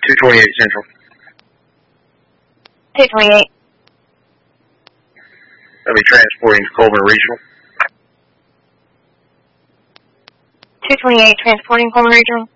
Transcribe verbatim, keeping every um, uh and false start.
two twenty-eight Central. two twenty-eight. I'll be transporting to Coleman Regional. two twenty-eight, transporting Coleman Regional.